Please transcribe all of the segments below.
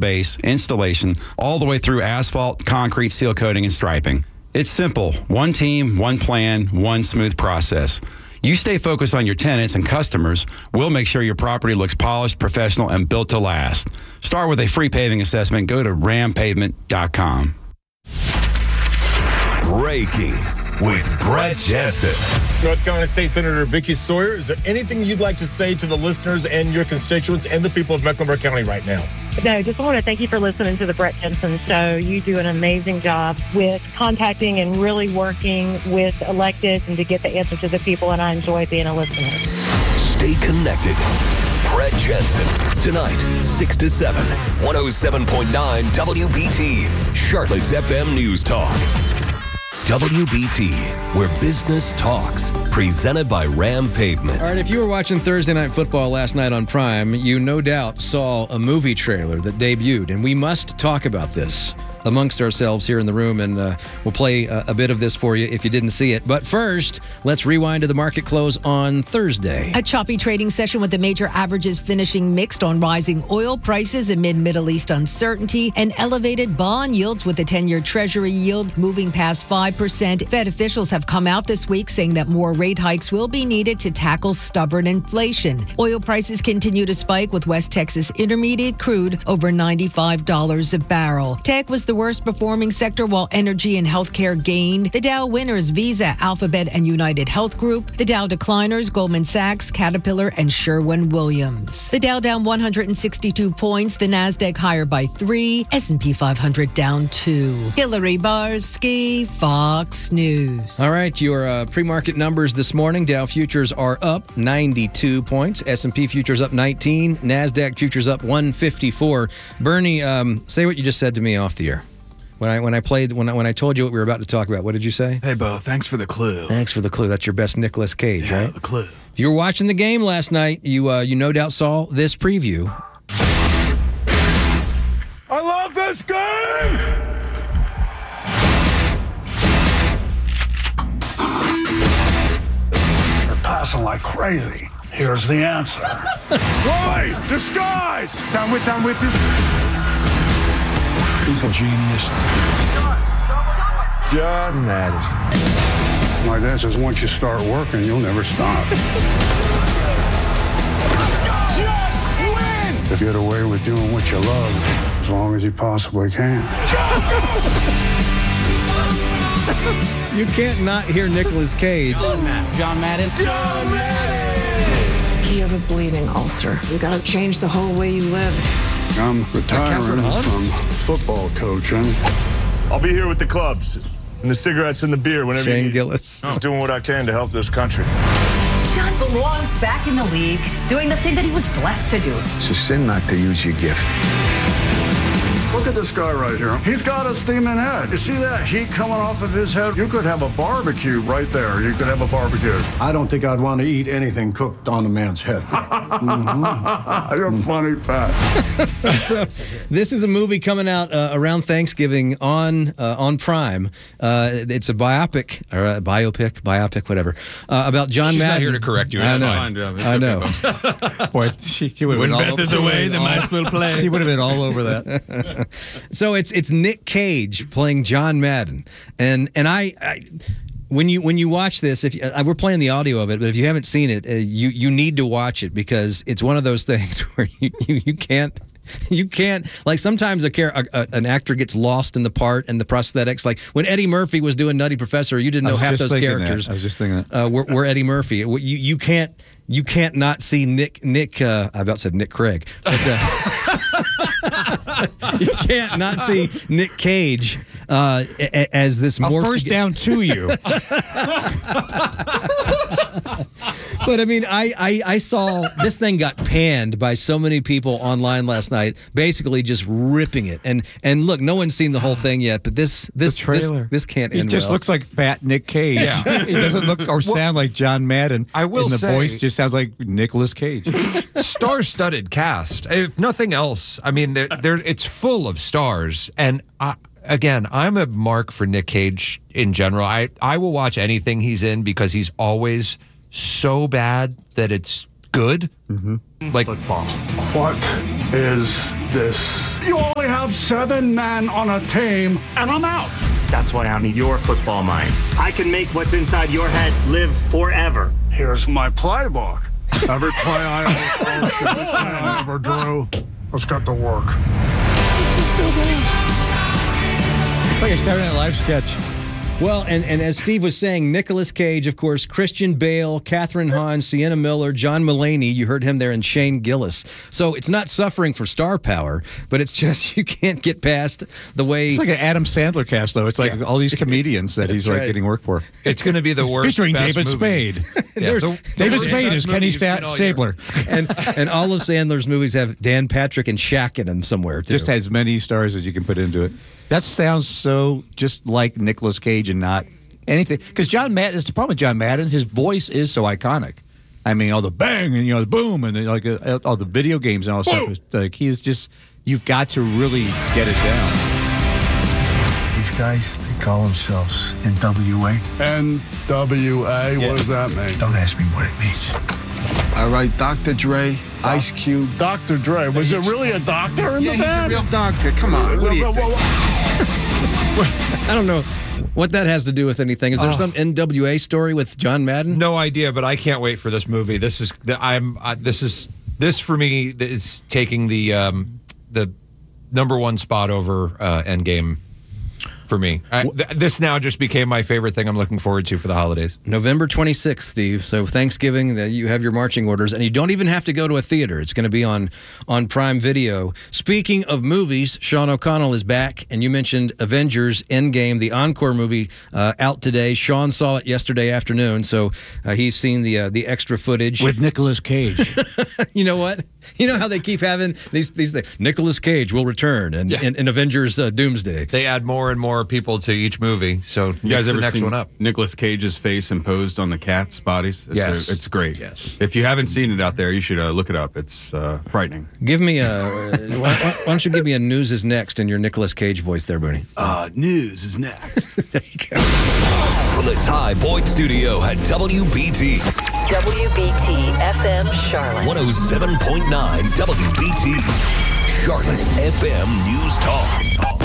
base, installation, all the way through asphalt, concrete, seal coating, and striping. It's simple. One team, one plan, one smooth process. You stay focused on your tenants and customers, we'll make sure your property looks polished, professional, and built to last. Start with a free paving assessment. Go to rampavement.com. Breaking with Brett Jensen. North Carolina State Senator Vicky Sawyer, is there anything you'd like to say to the listeners and your constituents and the people of Mecklenburg County right now? No, just want to thank you for listening to the Brett Jensen Show. You do an amazing job with contacting and really working with electeds and to get the answer to the people, and I enjoy being a listener. Stay connected. Brett Jensen, tonight, 6 to 7, 107.9 WBT, Charlotte's FM News Talk. WBT, where business talks, presented by Ram Pavement. All right, if you were watching Thursday Night Football last night on Prime, you no doubt saw a movie trailer that debuted, and we must talk about this amongst ourselves here in the room, and we'll play a bit of this for you if you didn't see it. But first, let's rewind to the market close on Thursday. A choppy trading session with the major averages finishing mixed on rising oil prices amid Middle East uncertainty and elevated bond yields, with the 10-year Treasury yield moving past 5%. Fed officials have come out this week saying that more rate hikes will be needed to tackle stubborn inflation. Oil prices continue to spike, with West Texas Intermediate crude over $95 a barrel. Tech was the worst performing sector, while energy and healthcare gained. The Dow winners, Visa, Alphabet, and United Health Group. The Dow decliners, Goldman Sachs, Caterpillar, and Sherwin-Williams. The Dow down 162 points. The Nasdaq higher by 3. S&P 500 down 2. Hillary Barsky, Fox News. All right, your pre-market numbers this morning. Dow futures are up 92 points. S&P futures up 19. Nasdaq futures up 154. Bernie, say what you just said to me off the air. When I told you what we were about to talk about, what did you say? Hey, Bo, thanks for the clue. Thanks for the clue. That's your best Nicolas Cage, yeah, right? The clue. If you were watching the game last night, you no doubt saw this preview. I love this game! They're passing like crazy. Here's the answer. Roy, disguise! Tom Witches. He's a genius. John Madden. My dad says once you start working, you'll never stop. Just win! If you get away with doing what you love, as long as you possibly can. You can't not hear Nicolas Cage. John Madden. You have a bleeding ulcer. You gotta change the whole way you live. I'm retiring from football coaching. I'll be here with the clubs and the cigarettes and the beer whenever Shane you need. Gillis. Just doing what I can to help this country. John belongs back in the league, doing the thing that he was blessed to do. It's a sin not to use your gift. Look at this guy right here. He's got a steaming head. You see that heat coming off of his head? You could have a barbecue right there. You could have a barbecue. I don't think I'd want to eat anything cooked on a man's head. Mm-hmm. You're funny, Pat. So, this is a movie coming out around Thanksgiving on Prime. It's a biopic, or a biopic, whatever, about John Madden. She's not here to correct you. It's fine. I know. Boy, she would have When been all Beth is away, the mice will play. She would have been all over that. So it's Nick Cage playing John Madden, and I when you watch this, if we're playing the audio of it, but if you haven't seen it, you need to watch it, because it's one of those things where you can't. Like, sometimes an actor gets lost in the part and the prosthetics. Like when Eddie Murphy was doing Nutty Professor, you didn't know half those characters. I was just thinking that. Were Eddie Murphy. You can't not see Nick. I about said Nick Craig. But, you can't not see Nick Cage as this morphed. First down to you. But I mean, I saw this thing got panned by so many people online last night, basically just ripping it. And look, no one's seen the whole thing yet, but this trailer, this can't end well. He just looks like fat Nick Cage. Yeah. He doesn't look or sound like John Madden. I will say, say, the voice just sounds like Nicolas Cage. Star-studded cast. If nothing else, I mean, it's full of stars. And again, I'm a mark for Nick Cage in general. I will watch anything he's in because he's always so bad that it's good. Mm-hmm. Like football. What is this? You only 7 men on a team, and I'm out. That's why I'm your football mind. I can make what's inside your head live forever. Here's my playbook. Every play I ever coached, every play I ever drew, let's get to work. It's like a Saturday Night Live sketch. Well, and as Steve was saying, Nicolas Cage, of course, Christian Bale, Catherine Hahn, Sienna Miller, John Mulaney, you heard him there, and Shane Gillis. So it's not suffering for star power, but it's just you can't get past the way... It's like an Adam Sandler cast, though. It's like all these comedians that he's like getting work for. It's going to be the worst. Featuring best David movie. Spade. Yeah, David Spade is Kenny Stabler. And all of Sandler's movies have Dan Patrick and Shaq in them somewhere, too. Just as many stars as you can put into it. That sounds so just like Nicolas Cage and not anything. Because John Madden, it's the problem with John Madden, his voice is so iconic. I mean, all the bang and, the boom and like all the video games and all that stuff. Like, he is just, you've got to really get it down. These guys, they call themselves NWA. NWA? What does that mean? Don't ask me what it means. All right, Dr. Dre, Ice Cube. Dr. Dre. Was it really a doctor in the band? He's a real doctor. Come on. What do you think? I don't know what that has to do with anything. Is there some NWA story with John Madden? No idea, but I can't wait for this movie. This for me is taking the number one spot over Endgame for me. This now just became my favorite thing I'm looking forward to for the holidays. November 26th, Steve. So Thanksgiving, you have your marching orders, and you don't even have to go to a theater. It's going to be on Prime Video. Speaking of movies, Sean O'Connell is back, and you mentioned Avengers Endgame, the encore movie, out today. Sean saw it yesterday afternoon, so he's seen the extra footage. With Nicolas Cage. You know what? You know how they keep having these things? Nicolas Cage will return in Avengers Doomsday. They add more and more people to each movie. So you guys have the next one up. Nicolas Cage's face imposed on the cats' bodies. It's great. Yes. If you haven't seen it out there, you should look it up. It's frightening. Give me why don't you give me a news is next in your Nicolas Cage voice there, Booney? News is next. There you go. From the Ty Boyd Studio at WBT. WBT FM Charlotte. 107.9 WBT. Charlotte's FM News Talk.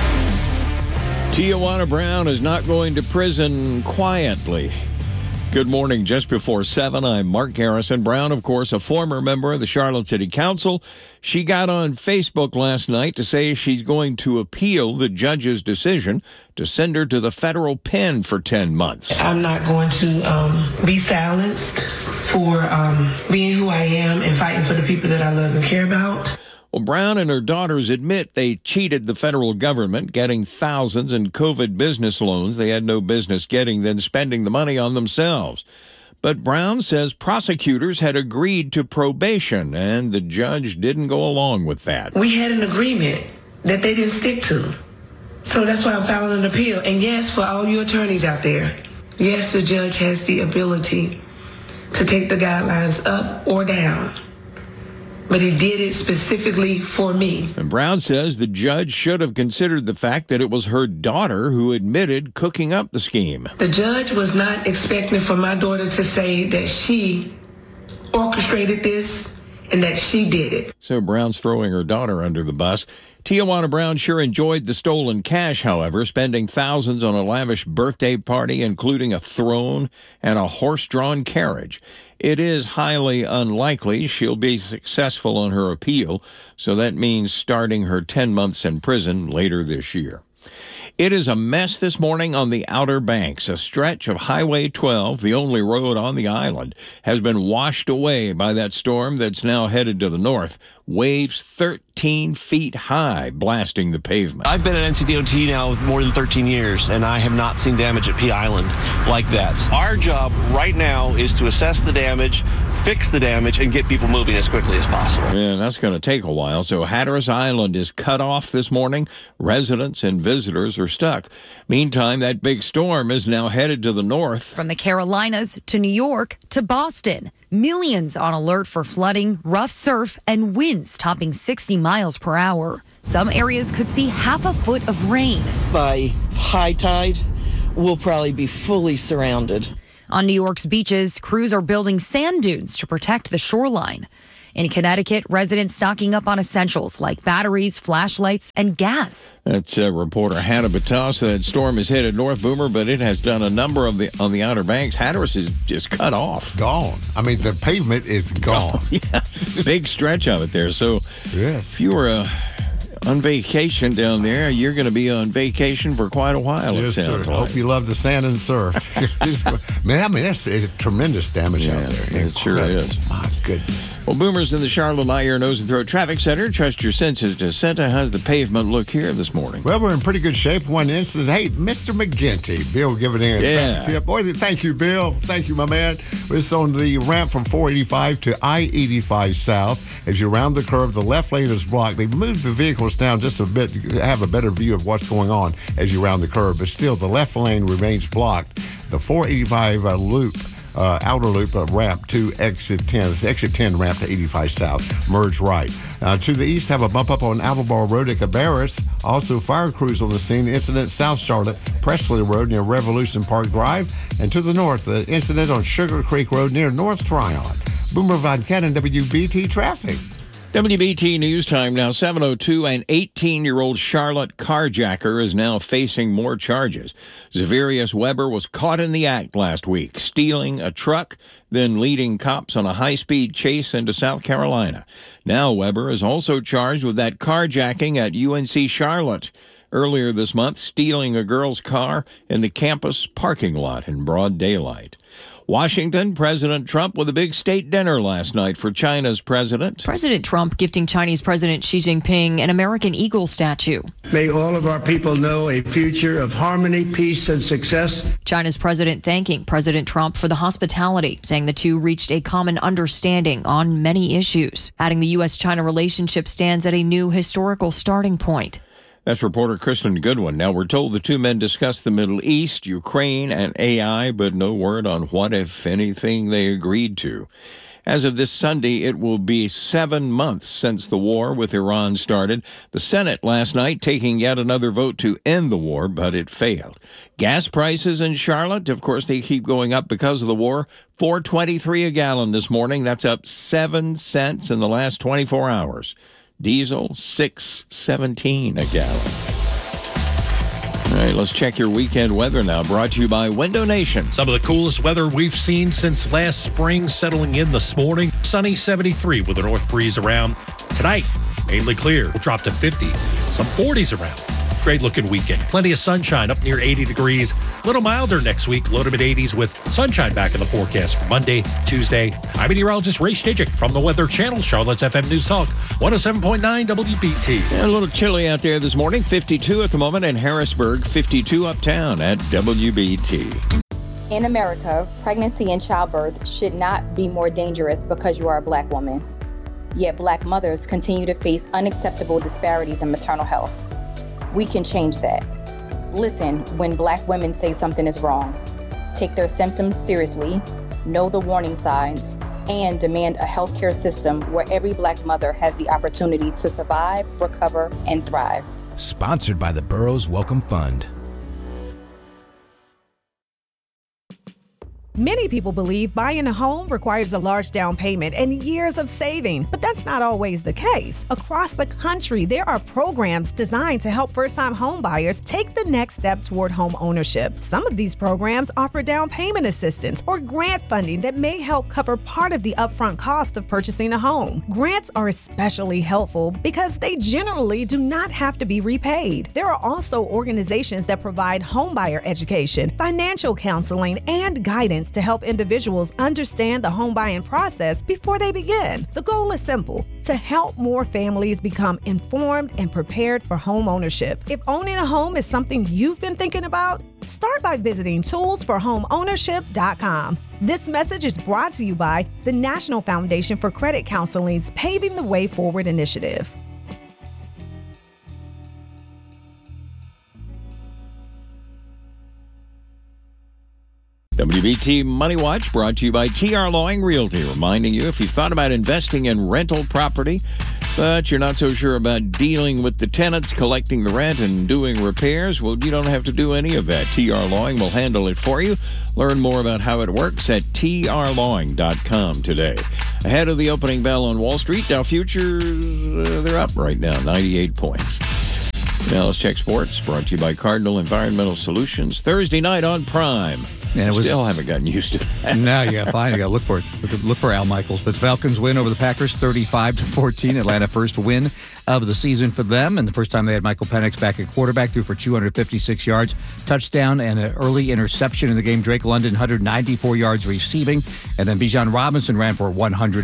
Tijuana Brown is not going to prison quietly. Good morning. Just before 7, I'm Mark Garrison. Brown, of course, a former member of the Charlotte City Council. She got on Facebook last night to say she's going to appeal the judge's decision to send her to the federal pen for 10 months. I'm not going to be silenced for being who I am and fighting for the people that I love and care about. Well, Brown and her daughters admit they cheated the federal government, getting thousands in COVID business loans they had no business getting, then spending the money on themselves. But Brown says prosecutors had agreed to probation, and the judge didn't go along with that. We had an agreement that they didn't stick to. So that's why I'm filing an appeal. And yes, for all you attorneys out there, yes, the judge has the ability to take the guidelines up or down. But he did it specifically for me. And Brown says the judge should have considered the fact that it was her daughter who admitted cooking up the scheme. The judge was not expecting for my daughter to say that she orchestrated this and that she did it. So Brown's throwing her daughter under the bus. Tijuana Brown sure enjoyed the stolen cash, however, spending thousands on a lavish birthday party, including a throne and a horse-drawn carriage. It is highly unlikely she'll be successful on her appeal, so that means starting her 10 months in prison later this year. It is a mess this morning on the Outer Banks. A stretch of Highway 12, the only road on the island, has been washed away by that storm that's now headed to the north. Waves 13 feet high, blasting the pavement. I've been at NCDOT now more than 13 years, and I have not seen damage at Pea Island like that. Our job right now is to assess the damage, fix the damage, and get people moving as quickly as possible. Yeah, that's going to take a while. So Hatteras Island is cut off this morning. Residents and visitors are stuck. Meantime, that big storm is now headed to the north. From the Carolinas to New York to Boston. Millions on alert for flooding, rough surf, and winds topping 60 miles per hour. Some areas could see half a foot of rain. By high tide, we'll probably be fully surrounded. On New York's beaches, crews are building sand dunes to protect the shoreline. In Connecticut, residents stocking up on essentials like batteries, flashlights, and gas. That's reporter Hannah Batas. That storm is headed north, Boomer, but it has done a number on the Outer Banks. Hatteras is just cut off. Gone. I mean, the pavement is gone. Yeah, big stretch of it there. So if you were on vacation down there, you're going to be on vacation for quite a while, Yes, it sounds sir. like. Hope you love the sand and surf. Man, I mean, it's tremendous damage out there. It sure is. My goodness. Well, Boomers in the Charlotte Ear Nose and Throat Traffic Center. Trust your senses to Santa. How's the pavement look here this morning? Well, we're in pretty good shape. One instance. Hey, Mr. McGinty. Bill giving in a traffic tip. Boy, thank you, Bill. Thank you, my man. It's on the ramp from 485 to I-85 South. As you round the curve, the left lane is blocked. They've moved the vehicles down just a bit to have a better view of what's going on as you round the curve. But still, the left lane remains blocked. The 485 loop, outer loop ramp to exit 10. It's exit 10 ramp to 85 South. Merge right. To the east, have a bump up on Albemarle Road at Cabarrus. Also, fire crews on the scene. Incident South Charlotte, Presley Road near Revolution Park Drive. And to the north, the incident on Sugar Creek Road near North Tryon. Boomer Von Cannon, WBT Traffic. WBT News Time now, 7:02. An 18-year-old Charlotte carjacker is now facing more charges. Zavarius Weber was caught in the act last week, stealing a truck, then leading cops on a high-speed chase into South Carolina. Now Weber is also charged with that carjacking at UNC Charlotte. Earlier this month, stealing a girl's car in the campus parking lot in broad daylight. Washington, President Trump with a big state dinner last night for China's president. President Trump gifting Chinese President Xi Jinping an American eagle statue. May all of our people know a future of harmony, peace, and success. China's president thanking President Trump for the hospitality, saying the two reached a common understanding on many issues, adding the U.S.-China relationship stands at a new historical starting point. That's reporter Kristen Goodwin. Now, we're told the two men discussed the Middle East, Ukraine, and AI, but no word on what, if anything, they agreed to. As of this Sunday, it will be 7 months since the war with Iran started. The Senate last night taking yet another vote to end the war, but it failed. Gas prices in Charlotte, of course, they keep going up because of the war. $4.23 a gallon this morning. That's up 7 cents in the last 24 hours. Diesel, $6.17 a gallon. All right, let's check your weekend weather now. Brought to you by Window Nation. Some of the coolest weather we've seen since last spring settling in this morning. Sunny 73 with a north breeze around. Tonight, mainly clear. We'll drop to 50. Some 40s around. Great looking weekend. Plenty of sunshine up near 80 degrees. A little milder next week. Low to mid 80s with sunshine back in the forecast for Monday, Tuesday. I'm meteorologist Ray Stijik from the Weather Channel, Charlotte's FM News Talk, 107.9 WBT. Yeah, a little chilly out there this morning. 52 at the moment in Harrisburg. 52 uptown at WBT. In America, pregnancy and childbirth should not be more dangerous because you are a Black woman. Yet Black mothers continue to face unacceptable disparities in maternal health. We can change that. Listen when Black women say something is wrong. Take their symptoms seriously, know the warning signs, and demand a healthcare system where every Black mother has the opportunity to survive, recover, and thrive. Sponsored by the Burroughs Welcome Fund. Many people believe buying a home requires a large down payment and years of saving, but that's not always the case. Across the country, there are programs designed to help first-time home buyers take the next step toward home ownership. Some of these programs offer down payment assistance or grant funding that may help cover part of the upfront cost of purchasing a home. Grants are especially helpful because they generally do not have to be repaid. There are also organizations that provide homebuyer education, financial counseling, and guidance to help individuals understand the home buying process before they begin. The goal is simple: to help more families become informed and prepared for home ownership. If owning a home is something you've been thinking about, start by visiting toolsforhomeownership.com. This message is brought to you by the National Foundation for Credit Counseling's Paving the Way Forward initiative. WBT Money Watch brought to you by TR Lawing Realty, reminding you if you thought about investing in rental property, But you're not so sure about dealing with the tenants, collecting the rent, and doing repairs? Well, you don't have to do any of that. TR Lawing will handle it for you. Learn more about how it works at trlawing.com today. Ahead of the opening bell on Wall Street, Dow futures, they're up right now, 98 points. Now let's check sports, brought to you by Cardinal Environmental Solutions. Thursday night on Prime. And Still haven't gotten used to that. No, yeah, fine. You got to look for it. Look for Al Michaels. But Falcons win over the Packers 35-14. Atlanta first win of the season for them. And the first time they had Michael Penix back at quarterback, threw for 256 yards, touchdown, and an early interception in the game. Drake London, 194 yards receiving. And then Bijan Robinson ran for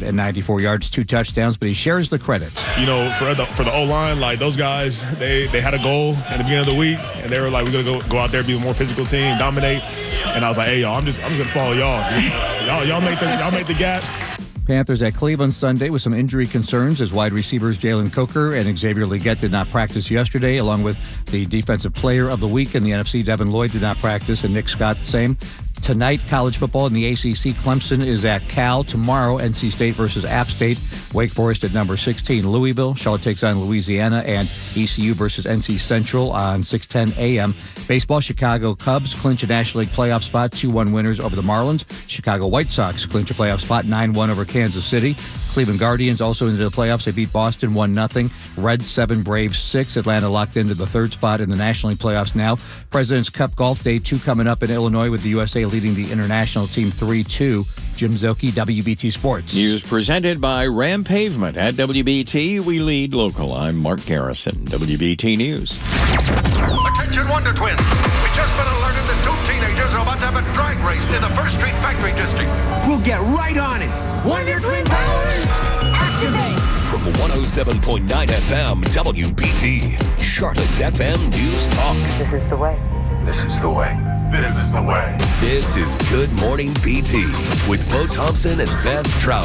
194 yards, 2 touchdowns, but he shares the credit. You know, for the O-line, like those guys, they had a goal at the beginning of the week, and they were like, we're going to go out there, be a more physical team, dominate. And I was like, hey, y'all, I'm just going to follow y'all. Y'all make the gaps. Panthers at Cleveland Sunday with some injury concerns as wide receivers Jalen Coker and Xavier Legette did not practice yesterday, along with the defensive player of the week in the NFC, Devin Lloyd, did not practice, and Nick Scott the same. Tonight, college football in the ACC. Clemson is at Cal. Tomorrow, NC State versus App State. Wake Forest at number 16, Louisville. Charlotte takes on Louisiana, and ECU versus NC Central on 6:10 a.m. Baseball, Chicago Cubs clinch a National League playoff spot, 2-1 winners over the Marlins. Chicago White Sox clinch a playoff spot, 9-1 over Kansas City. Cleveland Guardians also into the playoffs. They beat Boston 1-0. Reds 7, Braves 6. Atlanta locked into the third spot in the National League playoffs now. President's Cup Golf Day 2 coming up in Illinois with the USA leading the international team 3-2. Jim Zilke, WBT Sports. News presented by Ram Pavement. At WBT, we lead local. I'm Mark Garrison, WBT News. Attention Wonder Twins. We just been alerted that 2 teenagers are about to have a drag race in the First Street Factory District. We'll get right on it. Wonder Twin powers, activate. From 107.9 FM WBT, Charlotte's FM News Talk. This is the way. This is the way. This is the way. This is Good Morning BT with Bo Thompson and Beth Trout.